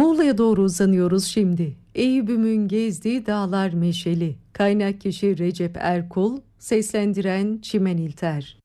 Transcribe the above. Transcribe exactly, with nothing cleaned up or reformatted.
Muğla'ya doğru uzanıyoruz şimdi. Eyüp'ümün gezdiği dağlar meşeli. Kaynak kişi Recep Erkul, seslendiren Çimen İlter.